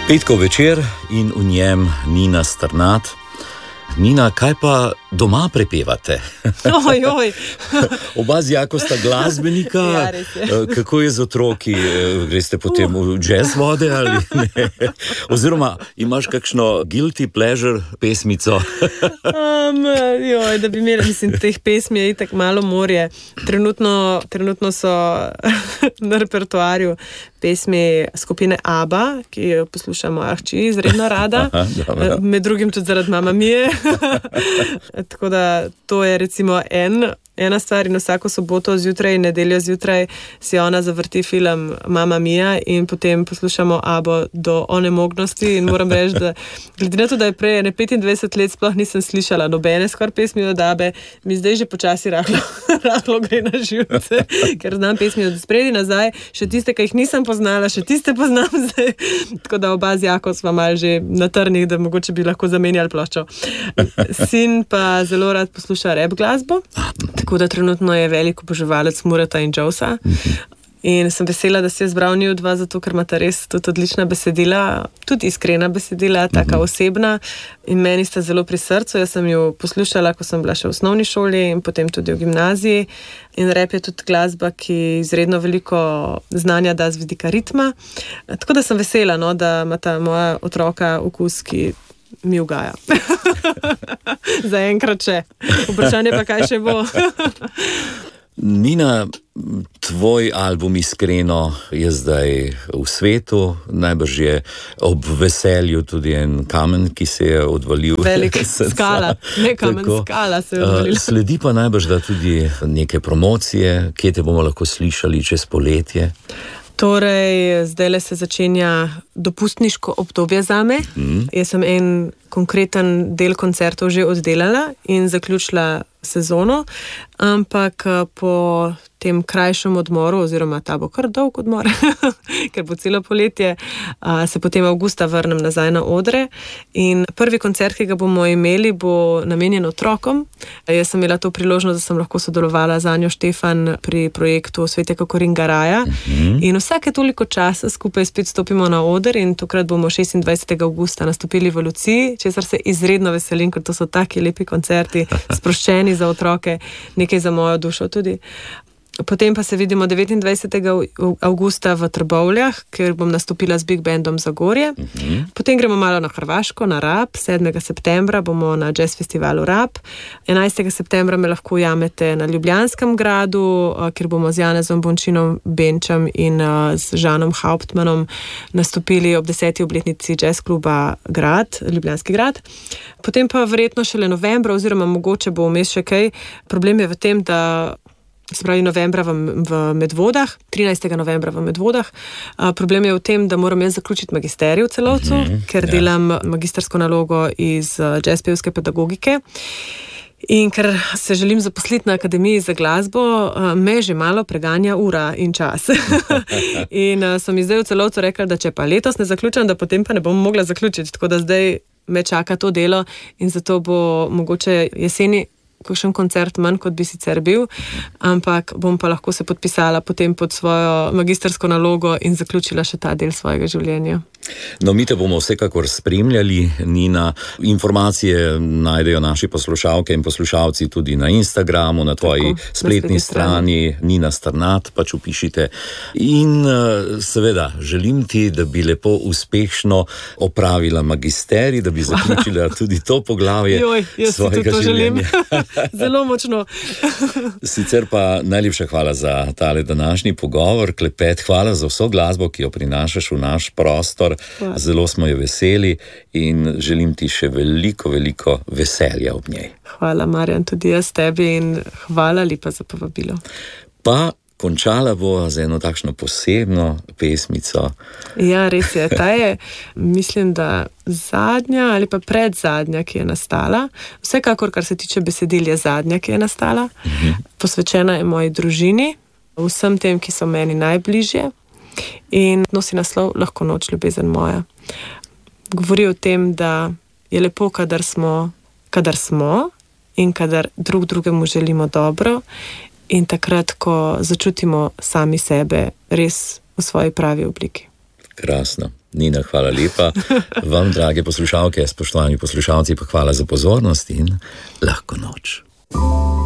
Petkov večer in v njem Nina Strnad. Nina, kaj pa doma prepevate? Oj. Oba z Jako sta glasbenika. Ja, res je. Kako je z otroki? Greste potem v jazz vode ali ne? Oziroma, imaš kakšno guilty pleasure pesmico? Da bi imeli, mislim, teh pesmi je itak malo morje. Trenutno so na repertoarju pesmi skupine ABBA, ki jo posluša moja hči izredno rada. Aha, med drugim tudi zaradi Mama Mije. Tako da to je recimo ena stvar in vsako soboto zjutraj in nedeljo zjutraj si ona zavrti film Mama Mija in potem poslušamo ABBO do onemognosti in moram reči, da glede na to, da je prej 25 let sploh nisem slišala nobene skoraj pesmi od ABBE, mi zdaj že počasi rahlo gre na živce, ker znam pesmi od spredi nazaj, še tiste, ki jih nisem poznala, še tiste poznam zdaj, tako da oba z Jako sva mal že na trnih, da mogoče bi lahko zamenjali ploščo. Sin pa zelo rad posluša rap glasbo, tako da trenutno je velik oboževalec Murata in Jawsa. In sem vesela, da si je zbral njiju dva, zato ker imata res tudi odlična besedila, tudi iskrena besedila, taka osebna in meni sta zelo pri srcu. Jaz sem jo poslušala, ko sem bila še v osnovni šoli in potem tudi v gimnaziji. In rap je tudi glasba, ki izredno veliko znanja da z vidika ritma. Tako da sem vesela, no, da imata moja otroka okus, ki mi ugaja. Za enkrat še. Vprašanje pa kaj še bo. Nina, tvoj album Iskreno je zdaj v svetu, najbrž je ob veselju tudi en kamen, ki se je odvalil. Velik skala, ne kamen, skala se je odvalil. Sledi pa najbrž da tudi neke promocije, kje te bomo lahko slišali čez poletje. Torej, zdajle se začenja dopustniško obdobje zame. Jaz sem en konkreten del koncertov že oddelala in zaključila sezono, ampak po tem krajšem odmoru, oziroma ta bo kar dolg odmor, ker bo celo poletje, se potem avgusta vrnem nazaj na odre in prvi koncert, ki ga bomo imeli, bo namenjen otrokom. Jaz sem imela to priložnost, da sem lahko sodelovala z Anjo Štefan pri projektu Svetega Koringa Raja in vsake toliko časa skupaj spet stopimo na oder in tokrat bomo 26. avgusta nastopili v Luciji, česar se izredno veselim, ker to so taki lepi koncerti, sproščeni za otroke, nekaj za mojo dušo tudi. Potem pa se vidimo 29. avgusta v Trbovljah, kjer bom nastopila z Big Bandom Zagorje. Potem gremo malo na Hrvaško, na Rab. 7. septembra bomo na Jazz festivalu Rab. 11. septembra me lahko ujamete na Ljubljanskem gradu, kjer bomo z Janezom Bončinom Benčem in z Žanom Hauptmanom nastopili ob 10. obletnici jazz kluba Grad, Ljubljanski grad. Potem pa verjetno šele novembra, oziroma mogoče bo vmes še kaj. Problem je v tem, da se pravi novembra v Medvodah, 13. novembra v Medvodah. Problem je v tem, da moram jaz zaključiti magisterij v Celovcu, ker delam magistersko nalogo iz jazz pevske pedagogike. In ker se želim zaposliti na Akademiji za glasbo, me že malo preganja ura in čas. In so mi zdaj v Celovcu rekli, da če pa letos ne zaključam, da potem pa ne bom mogla zaključiti. Tako da zdaj me čaka to delo in zato bo mogoče jeseni kakšen koncert manj, kot bi sicer bil, ampak bom pa lahko se podpisala potem pod svojo magistersko nalogo in zaključila še ta del svojega življenja. No, mi te bomo vsekakor spremljali, Nina. Informacije najdejo naši poslušalke in poslušalci tudi na Instagramu, na tvoji spletni strani Nina Strnad, pač vpišite. In seveda, želim ti, da bi lepo uspešno opravila magisterij, da bi zaključila tudi to poglavje svojega življenja. Zelo močno. Sicer pa najlepša hvala za tale današnji pogovor, klepet, hvala za vso glasbo, ki jo prinašaš v naš prostor. Zelo smo jo veseli in želim ti še veliko, veliko veselja ob njej. Hvala, Marjan, tudi jaz tebi in hvala lepa za povabilo. Pa končala bo z eno takšno posebno pesmico. Ja, res je. Ta je, mislim, da zadnja ali pa predzadnja, ki je nastala. Vsekakor, kar se tiče besedil, je zadnja, ki je nastala. Posvečena je moji družini, vsem tem, ki so meni najbližje. In nosi naslov Lahko noč, ljubezen moja. Govori o tem, da je lepo, kadar smo in kadar drug drugemu želimo dobro in takrat, ko začutimo sami sebe res v svoji pravi obliki. Krasno. Nina, hvala lepa. Vam, drage poslušalke, spoštovani poslušalci, pa hvala za pozornost in lahko noč.